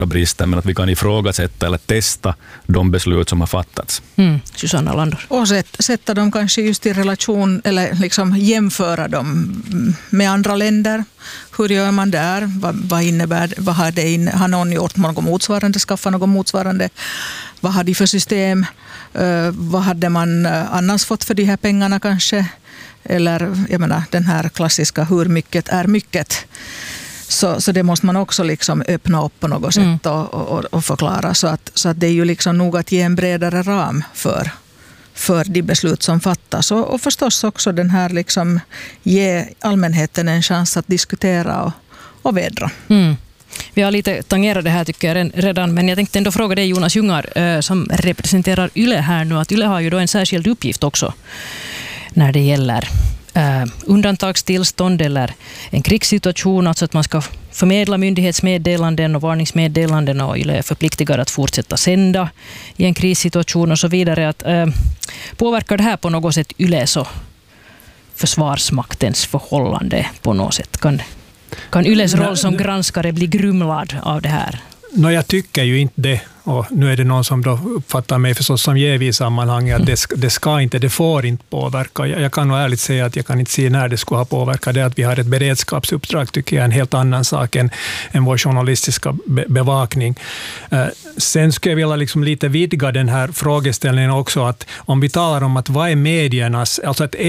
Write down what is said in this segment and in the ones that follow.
bristen, men att vi kan ifrågasätta eller testa de beslut som har fattats. Susanna Landor. Och sätta dem kanske just i relation, eller liksom jämföra dem med andra länder. Hur gör man där? Vad innebär, vad har det har någon gjort något motsvarande, skaffa något motsvarande? Vad har de för system? Vad hade man annars fått för de här pengarna kanske? Eller jag menar, den här klassiska hur mycket är mycket. Så det måste man också liksom öppna upp på något sätt och förklara. Så att det är ju liksom nog att ge en bredare ram för de beslut som fattas. Och förstås också den här liksom ge allmänheten en chans att diskutera och vädra. Vi har lite tangerat det här tycker jag redan, men jag tänkte ändå fråga dig Jonas Jungar som representerar Yle här nu, att Yle har ju då en särskild uppgift också när det gäller undantagstillstånd eller en krigssituation, alltså att man ska förmedla myndighetsmeddelanden och varningsmeddelanden och Yle är förpliktigad att fortsätta sända i en krissituation och så vidare. Att, påverkar det här på något sätt Yles och försvarsmaktens förhållande på något sätt? Kan Yles roll som granskare bli grumlad av det här? Jag tycker ju inte det. Och nu är det någon som då uppfattar mig förstås som jävig i sammanhanget att det får inte påverka. Jag kan nog ärligt säga att jag kan inte se när det skulle ha påverkat. Det att vi har ett beredskapsuppdrag tycker jag är en helt annan sak än vår journalistiska bevakning. Sen skulle jag vilja liksom lite vidga den här frågeställningen också, att om vi talar om att vad är mediernas, alltså att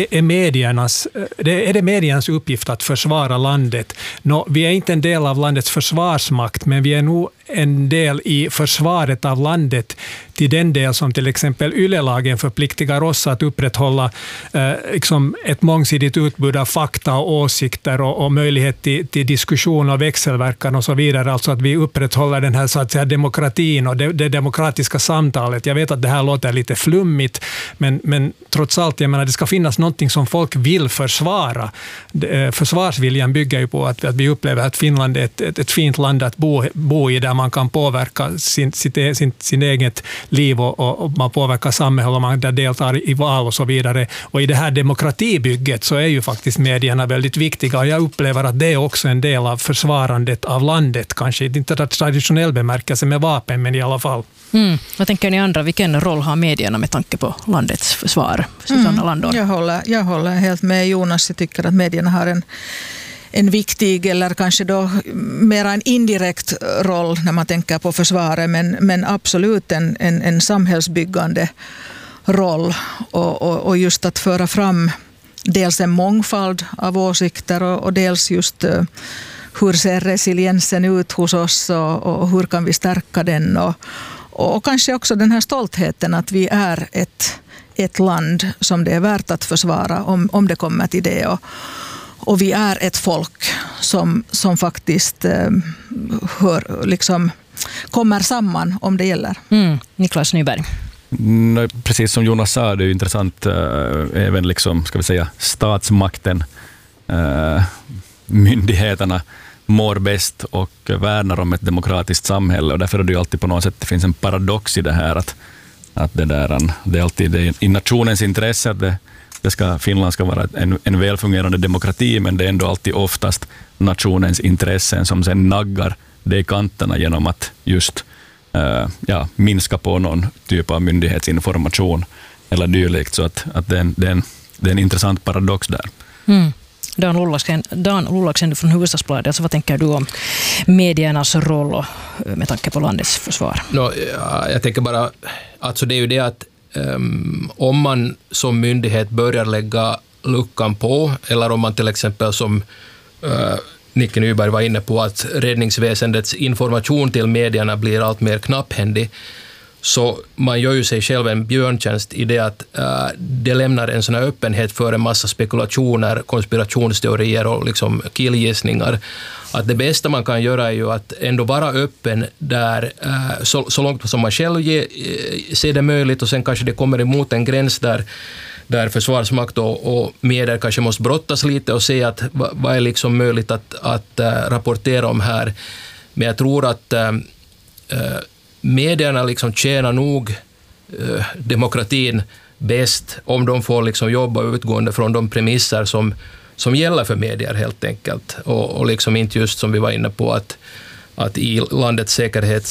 är det mediernas uppgift att försvara landet? Vi är inte en del av landets försvarsmakt, men vi är nog en del i försvaret av landet till den del som till exempel Yle-lagen förpliktigar oss att upprätthålla liksom ett mångsidigt utbud av fakta och åsikter och möjlighet till diskussion och växelverkan och så vidare. Alltså att vi upprätthåller den här så att säga demokratin och det demokratiska samtalet. Jag vet att det här låter lite flummigt, men trots allt, jag menar, det ska finnas någonting som folk vill försvara. Försvarsviljan bygger ju på att vi upplever att Finland är ett fint land att bo i, där man kan påverka sin eget liv och man påverkar samhället och man deltar i val och så vidare. Och i det här demokratibygget så är ju faktiskt medierna väldigt viktiga, och jag upplever att det är också en del av försvarandet av landet, kanske inte traditionell bemärkelse med vapen, men i alla fall. Vad tänker ni andra? Vilken roll har medierna med tanke på landets försvar? Susanna Landor. Jag håller helt med Jonas. Jag tycker att medierna har en viktig, eller kanske då mer en indirekt roll när man tänker på försvaret, men absolut en samhällsbyggande roll och just att föra fram dels en mångfald av åsikter och dels just hur ser resiliensen ut hos oss och hur kan vi stärka den och kanske också den här stoltheten att vi är ett land som det är värt att försvara om det kommer till det. Och vi är ett folk som faktiskt liksom kommer samman om det gäller. Niklas Nyberg. Precis som Jonas sa, det är ju intressant även liksom, ska vi säga, statsmakten, myndigheterna mår bäst och värnar om ett demokratiskt samhälle, och därför är det ju alltid på något sätt, det finns en paradox i det här att det är alltid i nationens intresse att Finland ska vara en välfungerande demokrati, men det är ändå alltid oftast nationens intressen som sen naggar det i kanterna genom att just minska på någon typ av myndighetsinformation eller dylikt, så att det är en intressant paradox där. Dan Lullaksson från Hufvudstadsbladet, alltså vad tänker du om mediernas roll med tanke på landets försvar? Jag tänker bara, alltså det är ju det att om man som myndighet börjar lägga luckan på, eller om man till exempel som Nicke Nyberg var inne på, att räddningsväsendets information till medierna blir allt mer knapphändig, så man gör ju sig själv en björntjänst i det att det lämnar en sån här öppenhet för en massa spekulationer, konspirationsteorier och liksom killgissningar. Att det bästa man kan göra är ju att ändå vara öppen där så långt som man själv ser det möjligt, och sen kanske det kommer emot en gräns där försvarsmakt och medier kanske måste brottas lite och se att vad är liksom möjligt att rapportera om här. Men jag tror att medierna liksom tjänar nog demokratin bäst om de får liksom jobba utgående från de premisser som gäller för medier helt enkelt. Och liksom inte just som vi var inne på att att i landets